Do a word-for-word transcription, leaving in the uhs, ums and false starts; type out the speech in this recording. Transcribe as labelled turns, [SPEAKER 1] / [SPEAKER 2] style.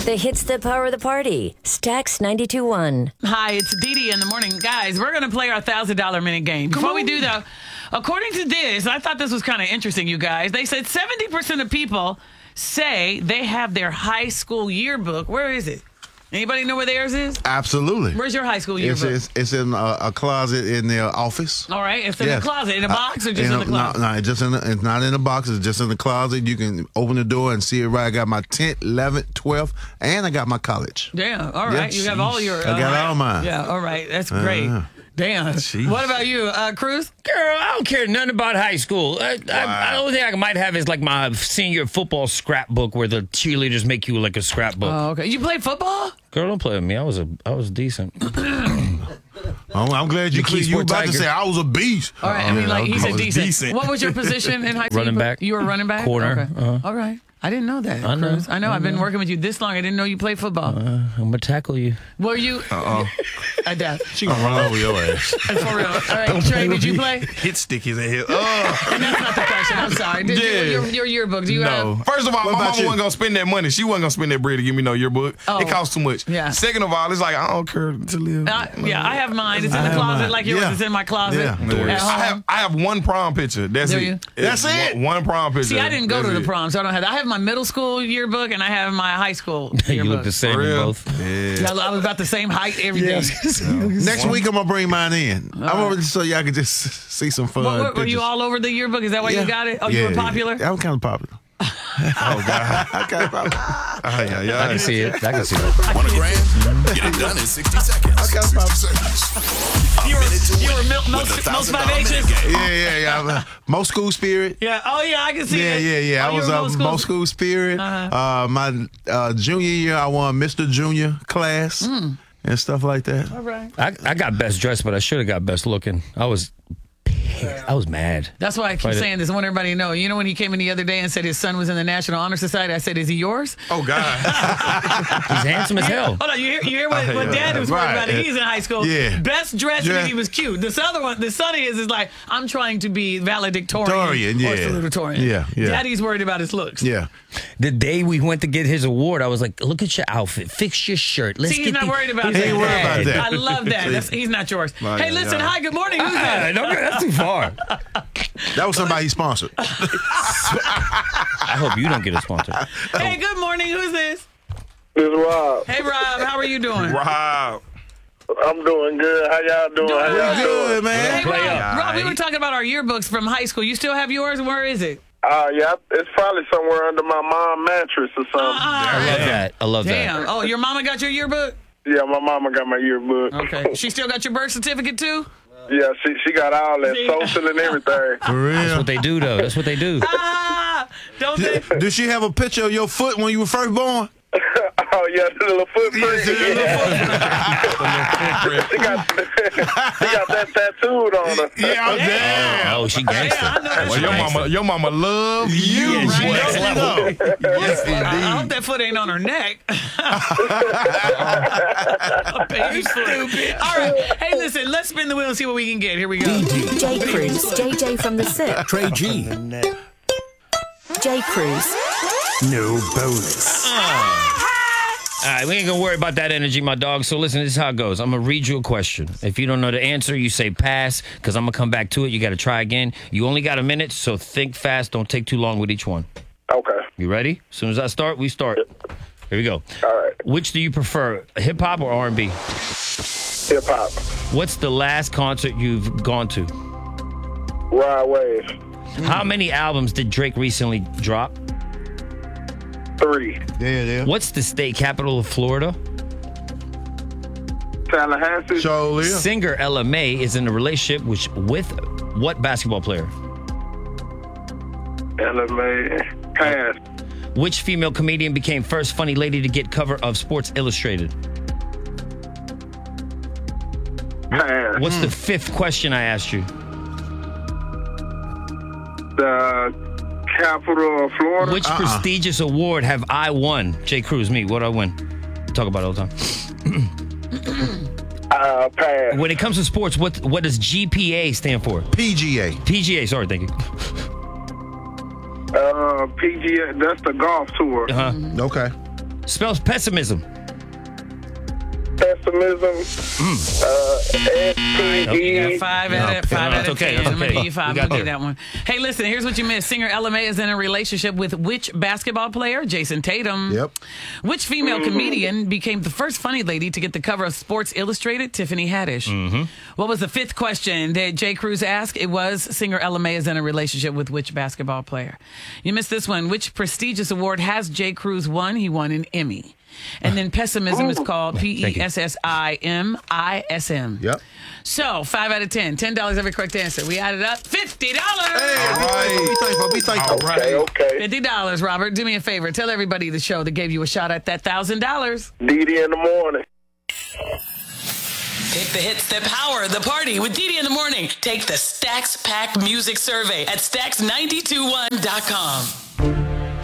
[SPEAKER 1] The hits that power the party. Stax ninety-two point one.
[SPEAKER 2] Hi, it's Dee Dee in the morning. Guys, we're going to play our one thousand dollars minute game. Before we do, though, according to this, I thought this was kind of interesting, you guys. They said seventy percent of people say they have their high school yearbook. Where is it? Anybody know where theirs is?
[SPEAKER 3] Absolutely.
[SPEAKER 2] Where's your high school
[SPEAKER 3] It's,
[SPEAKER 2] yearbook?
[SPEAKER 3] it's, it's in a, a closet in their office.
[SPEAKER 2] All right, it's in
[SPEAKER 3] Yes.
[SPEAKER 2] the closet. In a
[SPEAKER 3] Uh,
[SPEAKER 2] box or just
[SPEAKER 3] in
[SPEAKER 2] in
[SPEAKER 3] a-
[SPEAKER 2] the closet?
[SPEAKER 3] No, no, it's just in the, it's not in the box. It's just in the closet. You can open the door and see it right. I got my tenth, eleventh, twelfth, and I got my college.
[SPEAKER 2] Damn, all right.
[SPEAKER 3] Yeah.
[SPEAKER 2] You have all your...
[SPEAKER 3] I got all mine.
[SPEAKER 2] Yeah, all right. That's great.
[SPEAKER 3] Uh-huh.
[SPEAKER 2] Damn. What about you, uh, Cruz?
[SPEAKER 4] Girl, I don't care nothing about high school. I, I, the only thing I might have is like my senior football scrapbook where the cheerleaders make you like a scrapbook.
[SPEAKER 2] Oh, okay. You play football?
[SPEAKER 4] Girl, don't play with me. I was a, I was decent.
[SPEAKER 3] I'm, I'm glad you
[SPEAKER 4] The
[SPEAKER 3] clear. You
[SPEAKER 4] Keysport
[SPEAKER 3] about
[SPEAKER 4] Tiger.
[SPEAKER 3] to say I was a beast.
[SPEAKER 2] All right. I mean, like, he
[SPEAKER 3] I
[SPEAKER 2] said
[SPEAKER 3] was
[SPEAKER 2] decent.
[SPEAKER 3] decent.
[SPEAKER 2] What was your position in high school?
[SPEAKER 4] Running back.
[SPEAKER 2] You were running back?
[SPEAKER 4] Corner.
[SPEAKER 2] Okay.
[SPEAKER 4] Uh-huh.
[SPEAKER 2] All right. I didn't know that,
[SPEAKER 4] I know.
[SPEAKER 2] Cruz. I know. I've been working with you this long. I didn't know you played football.
[SPEAKER 4] Uh, I'm going to tackle you.
[SPEAKER 2] Were you?
[SPEAKER 5] Uh-uh.
[SPEAKER 2] I doubt.
[SPEAKER 5] She gonna run over your ass.
[SPEAKER 2] For real. All right, Trey, did you play?
[SPEAKER 5] Hit stickies in here. Oh.
[SPEAKER 2] And that's not the question. I'm sorry. Did
[SPEAKER 5] Yeah.
[SPEAKER 2] you, your, your yearbook, do you
[SPEAKER 5] No.
[SPEAKER 2] have?
[SPEAKER 5] First of all,
[SPEAKER 3] What
[SPEAKER 5] my
[SPEAKER 3] about
[SPEAKER 5] mama
[SPEAKER 3] you?
[SPEAKER 5] wasn't gonna spend that money. She wasn't gonna spend that bread to give me no yearbook.
[SPEAKER 2] Oh.
[SPEAKER 5] It costs too much.
[SPEAKER 2] Yeah.
[SPEAKER 5] Second of all, it's like I don't care to live.
[SPEAKER 2] Uh, yeah, I have mine. It's in
[SPEAKER 3] I
[SPEAKER 2] the
[SPEAKER 3] have
[SPEAKER 2] closet
[SPEAKER 3] mine.
[SPEAKER 2] like yours
[SPEAKER 3] Yeah.
[SPEAKER 2] is in my closet.
[SPEAKER 3] Yeah.
[SPEAKER 2] At
[SPEAKER 5] I
[SPEAKER 2] home.
[SPEAKER 5] have I have one prom picture. That's
[SPEAKER 2] Do
[SPEAKER 5] it.
[SPEAKER 2] you?
[SPEAKER 3] That's
[SPEAKER 5] It's
[SPEAKER 3] it?
[SPEAKER 5] One, one prom picture.
[SPEAKER 2] See, I didn't go
[SPEAKER 5] That's
[SPEAKER 2] to the
[SPEAKER 5] it.
[SPEAKER 2] prom, so I don't have that. I have my middle school yearbook and I have my high school
[SPEAKER 4] You
[SPEAKER 2] yearbook.
[SPEAKER 4] look the same
[SPEAKER 5] For
[SPEAKER 4] in
[SPEAKER 5] real?
[SPEAKER 4] both.
[SPEAKER 5] Yeah.
[SPEAKER 2] Yeah, I was about the same height, everything.
[SPEAKER 3] Next week I'm gonna bring mine in. I'm gonna so y'all can just see some fun.
[SPEAKER 2] What, what, were you
[SPEAKER 3] pictures.
[SPEAKER 2] all over the yearbook? Is that why
[SPEAKER 3] Yeah.
[SPEAKER 2] you got it? Oh, you
[SPEAKER 3] Yeah,
[SPEAKER 2] were popular?
[SPEAKER 3] Yeah, I'm kind of popular.
[SPEAKER 5] Oh God.
[SPEAKER 3] I'm kind of popular.
[SPEAKER 5] Ay, ay, ay.
[SPEAKER 4] I can see it. I can see it.
[SPEAKER 6] Want a grand? Get it done in sixty seconds.
[SPEAKER 3] got
[SPEAKER 6] sixty
[SPEAKER 3] my-
[SPEAKER 6] seconds. A
[SPEAKER 2] You were,
[SPEAKER 6] minute to
[SPEAKER 2] you
[SPEAKER 6] win
[SPEAKER 2] were mil-
[SPEAKER 6] with
[SPEAKER 2] most,
[SPEAKER 6] the
[SPEAKER 2] most
[SPEAKER 6] thousand dollar
[SPEAKER 2] vivacious?
[SPEAKER 6] minute game.
[SPEAKER 3] Yeah, yeah, yeah. I'm, uh, most school spirit.
[SPEAKER 2] Yeah. Oh, yeah, I can see
[SPEAKER 3] Yeah,
[SPEAKER 2] it.
[SPEAKER 3] yeah, yeah.
[SPEAKER 2] Oh,
[SPEAKER 3] I
[SPEAKER 2] you
[SPEAKER 3] was
[SPEAKER 2] were
[SPEAKER 3] uh,
[SPEAKER 2] most
[SPEAKER 3] most school spirit.
[SPEAKER 2] Uh-huh.
[SPEAKER 3] Uh, my uh, junior year, I won Mister Junior class and stuff like that.
[SPEAKER 2] All right.
[SPEAKER 4] I, I got best dressed, but I should have got best looking. I was, I was mad.
[SPEAKER 2] That's why I keep
[SPEAKER 4] Right.
[SPEAKER 2] saying this. I want everybody to know. You know when he came in the other day and said his son was in the National Honor Society? I said, is he yours?
[SPEAKER 5] Oh God.
[SPEAKER 4] He's handsome as hell.
[SPEAKER 2] Hold on, you hear, you hear what, what Dad was worried
[SPEAKER 3] Right.
[SPEAKER 2] about? He's in high school.
[SPEAKER 3] Yeah.
[SPEAKER 2] Best dressed
[SPEAKER 3] Yeah.
[SPEAKER 2] and he was cute. This other one, the son is, is like, I'm trying to be valedictorian
[SPEAKER 3] Dorian,
[SPEAKER 2] or
[SPEAKER 3] yeah.
[SPEAKER 2] salutatorian.
[SPEAKER 3] Yeah, yeah.
[SPEAKER 2] Daddy's worried about his looks.
[SPEAKER 3] Yeah.
[SPEAKER 4] The day we went to get his award, I was like, look at your outfit. Fix your shirt. Let's
[SPEAKER 2] See,
[SPEAKER 4] get
[SPEAKER 2] he's not
[SPEAKER 4] the-
[SPEAKER 2] worried about
[SPEAKER 4] He's
[SPEAKER 2] that.
[SPEAKER 3] He ain't
[SPEAKER 4] like,
[SPEAKER 3] worried about
[SPEAKER 4] "Dad."
[SPEAKER 3] that.
[SPEAKER 2] I love that. That's, he's not yours.
[SPEAKER 3] Well,
[SPEAKER 2] hey,
[SPEAKER 3] yeah,
[SPEAKER 2] listen.
[SPEAKER 3] yeah.
[SPEAKER 2] Hi, good morning. Who's
[SPEAKER 4] Ah,
[SPEAKER 2] that?
[SPEAKER 4] don't go- that's too far.
[SPEAKER 3] That was somebody he sponsored.
[SPEAKER 4] I hope you don't get a sponsor.
[SPEAKER 2] Hey, good morning. Who's this?
[SPEAKER 7] This is Rob.
[SPEAKER 2] Hey, Rob. How are you doing?
[SPEAKER 5] Rob.
[SPEAKER 7] I'm doing good. How y'all doing? How y'all
[SPEAKER 3] We
[SPEAKER 7] doing?
[SPEAKER 3] good, man.
[SPEAKER 2] Hey,
[SPEAKER 4] Play
[SPEAKER 2] Rob.
[SPEAKER 4] up.
[SPEAKER 2] Rob, we were talking about our yearbooks from high school. You still have yours? Where is it?
[SPEAKER 7] Uh, yeah, it's probably somewhere under my mom mattress or something.
[SPEAKER 4] I love that. I love
[SPEAKER 2] Damn.
[SPEAKER 4] that.
[SPEAKER 2] Oh, your mama got your yearbook?
[SPEAKER 7] Yeah, my mama got my yearbook.
[SPEAKER 2] Okay. She still got your birth certificate, too?
[SPEAKER 7] Yeah, she she got all that
[SPEAKER 2] See?
[SPEAKER 7] social and everything.
[SPEAKER 3] For
[SPEAKER 4] That's
[SPEAKER 3] real.
[SPEAKER 4] what they do, though. That's what they do.
[SPEAKER 2] Ah! Don't they?
[SPEAKER 3] Did she have a picture of your foot when you were first born?
[SPEAKER 7] Oh yeah, the little footprint.
[SPEAKER 3] Yeah, the little
[SPEAKER 7] Yeah. she got she got that tattooed on her.
[SPEAKER 3] Yeah, I'm damn.
[SPEAKER 4] Oh, she
[SPEAKER 2] Yeah, I
[SPEAKER 4] gangster.
[SPEAKER 2] know that's
[SPEAKER 5] Well, your
[SPEAKER 2] right.
[SPEAKER 5] mama, your mama love you.
[SPEAKER 4] Yeah, she
[SPEAKER 5] boy.
[SPEAKER 4] next
[SPEAKER 3] You
[SPEAKER 4] level.
[SPEAKER 3] know. Yes,
[SPEAKER 2] I
[SPEAKER 3] indeed.
[SPEAKER 2] hope that foot ain't on her neck. Baby stupid. All right. Hey, listen, let's spin the wheel and see what we can get. Here we go.
[SPEAKER 1] Jay Cruz. J J from the SIP.
[SPEAKER 6] Trey G.
[SPEAKER 1] Jay Cruz.
[SPEAKER 6] No bonus.
[SPEAKER 4] All right, we ain't gonna worry about that energy, my dog. So listen, this is how it goes. I'm gonna read you a question. If you don't know the answer, you say pass, because I'm gonna come back to it. You gotta try again. You only got a minute, so think fast. Don't take too long with each one.
[SPEAKER 7] Okay.
[SPEAKER 4] You ready? As soon as I start, we start. Here we go.
[SPEAKER 7] All right.
[SPEAKER 4] Which do you prefer, hip hop or R and B?
[SPEAKER 7] Hip hop.
[SPEAKER 4] What's the last concert you've gone to?
[SPEAKER 7] Ride Wave.
[SPEAKER 4] How many albums did Drake recently drop?
[SPEAKER 7] Three.
[SPEAKER 3] Yeah, yeah.
[SPEAKER 4] What's the state capital of Florida?
[SPEAKER 7] Tallahassee.
[SPEAKER 3] So, yeah.
[SPEAKER 4] Singer Ella May is in a relationship with, with what basketball player?
[SPEAKER 7] L M A. Pass.
[SPEAKER 4] Which female comedian became first funny lady to get cover of Sports Illustrated?
[SPEAKER 7] Pass.
[SPEAKER 4] What's the fifth question I asked you?
[SPEAKER 7] The capital of Florida.
[SPEAKER 4] Which prestigious award have I won? Jay Cruz, me. What do I win? Talk about it all the time.
[SPEAKER 7] Uh, pass.
[SPEAKER 4] When it comes to sports, what what does G P A stand for?
[SPEAKER 3] P G A.
[SPEAKER 4] P G A, sorry, thank you.
[SPEAKER 7] Uh, P G A. That's the golf tour.
[SPEAKER 4] Uh-huh.
[SPEAKER 3] Okay.
[SPEAKER 4] Spells pessimism.
[SPEAKER 7] Pessimism. Uh, S T E.
[SPEAKER 2] Five
[SPEAKER 3] No,
[SPEAKER 2] out of five
[SPEAKER 4] no,
[SPEAKER 2] out
[SPEAKER 4] it's
[SPEAKER 2] of
[SPEAKER 4] okay,
[SPEAKER 2] ten.
[SPEAKER 4] it's
[SPEAKER 2] I'm gonna
[SPEAKER 4] okay.
[SPEAKER 2] give you five.
[SPEAKER 4] We
[SPEAKER 2] I'm
[SPEAKER 4] got
[SPEAKER 2] gonna give
[SPEAKER 4] there.
[SPEAKER 2] that one. Hey, listen. Here's what you missed. Singer Ella Mai is in a relationship with which basketball player? Jason Tatum.
[SPEAKER 3] Yep.
[SPEAKER 2] Which female comedian became the first funny lady to get the cover of Sports Illustrated? Tiffany Haddish.
[SPEAKER 4] Mm-hmm.
[SPEAKER 2] What was the fifth question that Jay Cruz asked? It was singer Ella Mai is in a relationship with which basketball player? You missed this one. Which prestigious award has Jay Cruz won? He won an Emmy. And then pessimism is called P E S S I M I S M.
[SPEAKER 3] Yep.
[SPEAKER 2] So, five out of ten. ten dollars every correct answer. We added up fifty dollars.
[SPEAKER 3] Hey, be thankful. Be thankful.
[SPEAKER 5] All right.
[SPEAKER 7] Okay, okay.
[SPEAKER 2] fifty dollars, Robert. Do me a favor. Tell everybody the show that gave you a shot at that one thousand dollars.
[SPEAKER 7] D D in the morning.
[SPEAKER 8] Pick the hits that power the party with Dee Dee in the morning. Take the Stacks Pack Music Survey at stacks nine two one dot com.